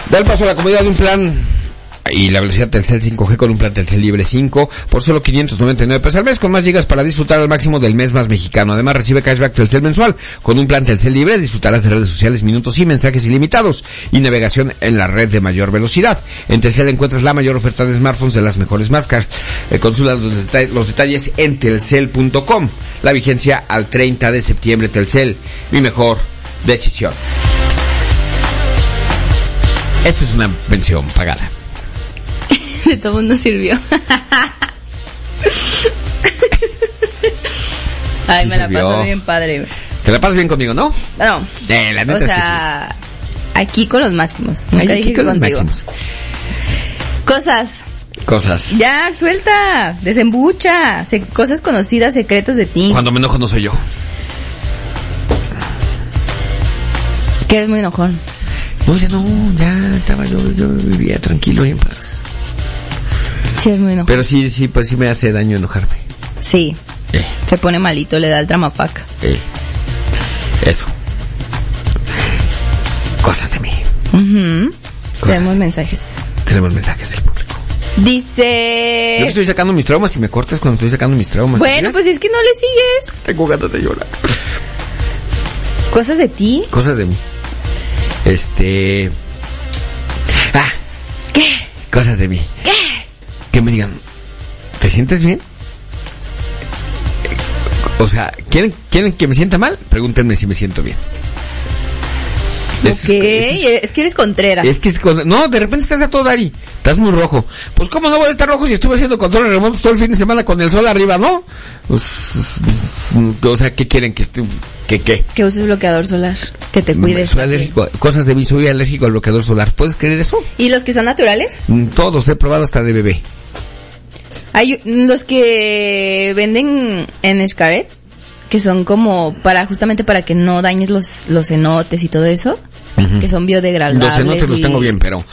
Da el paso a la comodidad de un plan y la velocidad Telcel 5G con un plan Telcel Libre 5 por solo 599 pesos al mes, con más gigas para disfrutar al máximo del mes más mexicano. Además recibe cashback Telcel mensual. Con un plan Telcel Libre disfrutarás de redes sociales, minutos y mensajes ilimitados y navegación en la red de mayor velocidad. En Telcel encuentras la mayor oferta de smartphones de las mejores marcas. Consulta los detalles en telcel.com. La vigencia al 30 de septiembre. Telcel, mi mejor decisión. Esta es una mención pagada. De todo mundo sirvió. Ay, sí, me la paso bien padre. ¿Te la pasas bien conmigo, no? No. La neta o sea, es que sí. Aquí con los máximos. Nunca aquí dije con contigo. Los máximos. Cosas. Ya, suelta, desembucha. Cosas conocidas, secretos de ti. Cuando me enojo no soy yo. Que eres muy enojón. No, ya estaba yo vivía tranquilo y en paz. Sí, es muy enojón. Pero sí, pues sí me hace daño enojarme. Sí. Se pone malito, le da el tramafac. Eso. Cosas de mí. Tenemos mensajes del público. Dice... Yo estoy sacando mis traumas y me cortas cuando estoy sacando mis traumas. Bueno, pues es que no le sigues. Tengo ganas de llorar. ¿Cosas de ti? Cosas de mí. ¿Qué? Cosas de mí. ¿Qué? Que me digan, ¿te sientes bien? O sea, ¿quieren que me sienta mal? Pregúntenme si me siento bien. Es que eres Contreras. No, de repente estás a todo Dari. Estás muy rojo. Pues cómo no voy a estar rojo si estuve haciendo controles remotos todo el fin de semana con el sol arriba, ¿no? Pues, o sea, ¿qué quieren que esté? ¿Qué? Que uses bloqueador solar, que te cuides. Soy alérgico, cosas de mí, soy alérgico al bloqueador solar. ¿Puedes creer eso? ¿Y los que son naturales? Todos, he probado hasta de bebé. Hay los que venden en Xcaret, que son como justamente para que no dañes los cenotes y todo eso, que son biodegradables. Los cenotes los tengo bien, pero...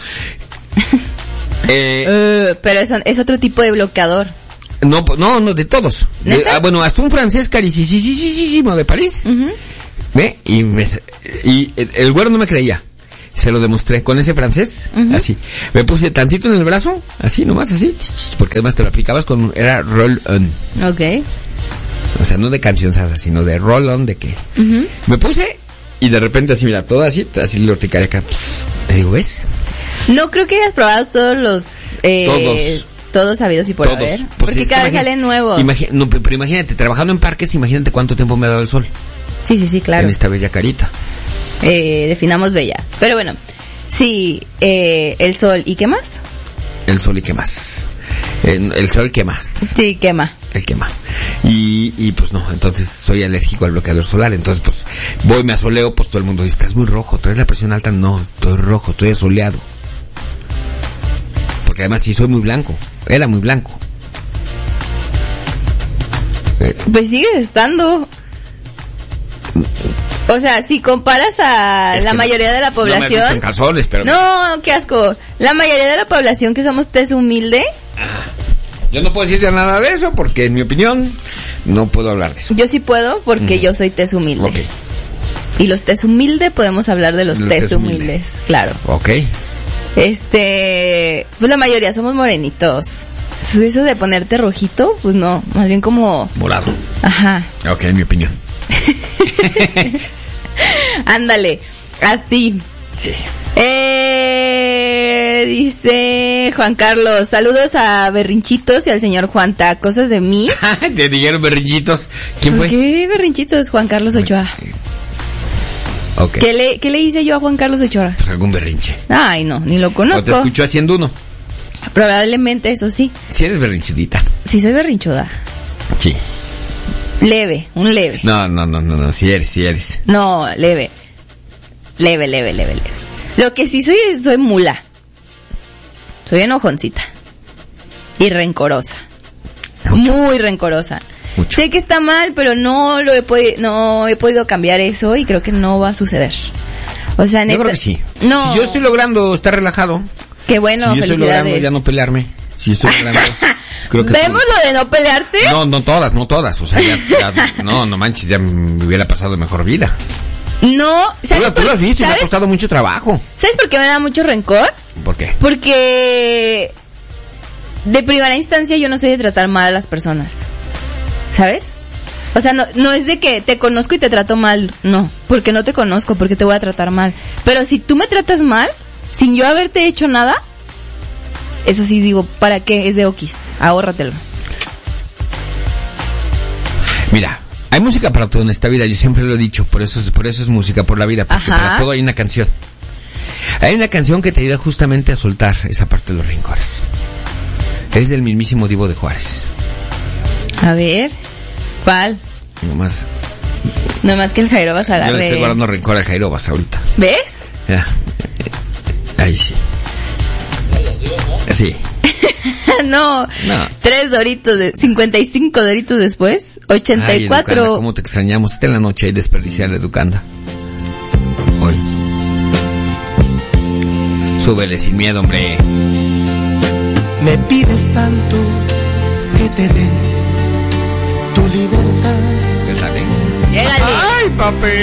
pero es otro tipo de bloqueador. No, de todos. Bueno, hasta un francés carísimo de París. ¿Ve? Y el güero no me creía. Se lo demostré con ese francés, así. Me puse tantito en el brazo, así nomás, así, porque además te lo aplicabas era roll-on. Okay. O sea, no de cancionzas, sino de roll-on, de que... Me puse y de repente así, mira, todo así la urticaria acá. Le digo, ¿ves? No creo que hayas probado todos los... Todos sabidos y por haber. Pues porque cada vez salen nuevos. Pero imagínate, trabajando en parques, imagínate cuánto tiempo me ha dado el sol. Sí, claro. En esta bella carita. Definamos bella. Pero bueno, sí, el sol, ¿y qué más? El sol, ¿y qué más? El sol quema. Sí, quema. El quema. Y pues no, entonces soy alérgico al bloqueador solar. Entonces pues voy, me asoleo, pues todo el mundo dice, estás muy rojo, traes la presión alta. No, estoy rojo, estoy asoleado. Porque además sí soy muy blanco. Era muy blanco. Pues sigues estando. O sea, si comparas a la mayoría de la población... No me gustan calzones, pero... No, qué asco. La mayoría de la población que somos tez humilde... Ajá. Yo no puedo decirte nada de eso porque, en mi opinión, no puedo hablar de eso. Yo sí puedo porque yo soy tez humilde. Okay. Y los tez humilde podemos hablar de los tez humildes, claro. Ok. Pues la mayoría somos morenitos. Eso de ponerte rojito, pues no, más bien como... Morado. Ajá. Ok, en mi opinión. Ándale, así. Sí. Dice Juan Carlos, saludos a Berrinchitos y al señor Juanta, cosas de mí. Te dijeron Berrinchitos. ¿Quién fue? ¿Qué Berrinchitos? Juan Carlos Ochoa. Okay. ¿Qué le hice yo a Juan Carlos Ochoa? Pues algún berrinche. Ay, no, ni lo conozco. ¿O te escuchó haciendo uno? Probablemente, eso sí. Si eres berrinchudita. Sí, soy berrinchuda. Sí. Leve, un leve. No, si eres. No, leve. Leve. Lo que sí soy mula. Soy enojoncita. Y rencorosa. Mucho. Muy rencorosa. Mucho. Sé que está mal, pero no he podido cambiar eso y creo que no va a suceder. O sea, neta. Yo creo que sí. No. Si yo estoy logrando estar relajado. Qué bueno, si yo felicidades. estoy logrando ya no pelearme. Si estoy logrando. Creo que ¿vemos lo de no pelearte? No todas. O sea, ya no manches, ya me hubiera pasado mejor vida. No, Tú lo has visto y me ha costado mucho trabajo. ¿Sabes por qué me da mucho rencor? ¿Por qué? Porque de primera instancia yo no soy de tratar mal a las personas, ¿sabes? O sea, no es de que te conozco y te trato mal, no, porque no te conozco, porque te voy a tratar mal. Pero si tú me tratas mal, sin yo haberte hecho nada, eso sí digo, ¿para qué? Es de oquis, ahórratelo. Mira, hay música para todo en esta vida, yo siempre lo he dicho, por eso es música por la vida, porque para todo hay una canción. Hay una canción que te ayuda justamente a soltar esa parte de los rencores. Es del mismísimo Divo de Juárez. A ver, ¿cuál? Nomás que el Jairobas agarre. Yo le estoy guardando rencor al Jairobas ahorita. ¿Ves? Ya. Ahí sí. Sí. No. 3 doritos, 55 doritos después, 84. Ay, Educanda, ¿cómo te extrañamos? Está en la noche ahí desperdiciar la Educanda. Hoy. Súbele sin miedo, hombre. Me pides tanto que te dé tu libertad. ¿Qué tal, Llégale. ¡Ay, papi!